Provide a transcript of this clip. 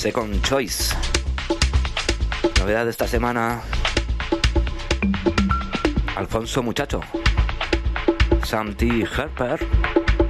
Second Choice. Novedad de esta semana: Alfonso Muchacho, Sam T. Harper